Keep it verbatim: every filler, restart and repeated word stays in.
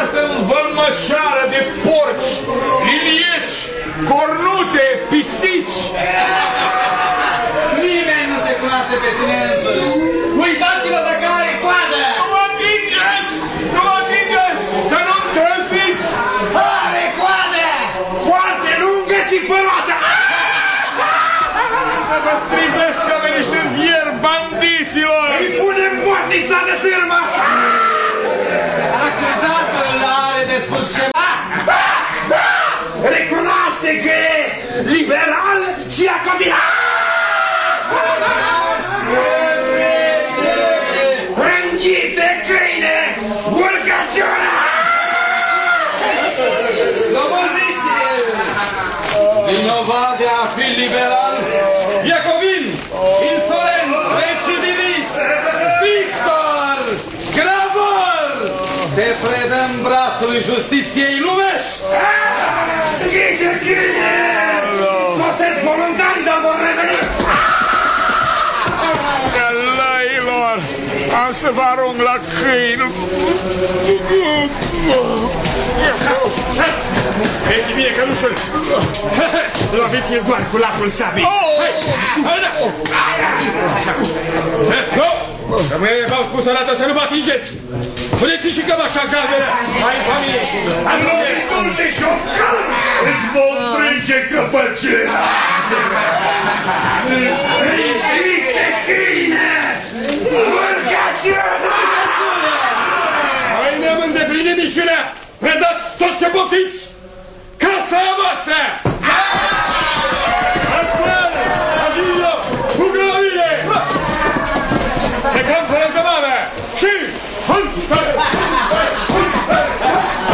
această învălmășară de porci, lilieci, cornute, pisici. Nimeni nu se cunoaște pe sine însăși. Uitați-vă de care coadă! Nu mă atingeți! Nu mă atingeți! Să nu-mi trăsniți! Are coadă! Foarte lungă și păroasă! Să vă strivesc ca pe niște vieri bandiților! Îi punem portița de sârmă! Acuzatul are de spus ceva? Da! Da! Recunoaște că e liberal și jacobin! Înghite, câine! Spurcăciunea! Sloboziți-l! Vinovat de a fi liberal, jacobin, insolent, recidivist, Victor, Gravor! Te predăm brațului justiției lumești! Înghite, câine! Sosesc voluntari, dar vor reveni! Lăilor, am să vă arunc la câini. Vezi bine călușul. Loviți-l doar cu latul sabii. Rămâne, v-am spus o dată să nu vă atingeți. Puneți-și și cămașa galbenă. Hai, familie. Lovitul-te șocan! Îți vom trece căpăcena.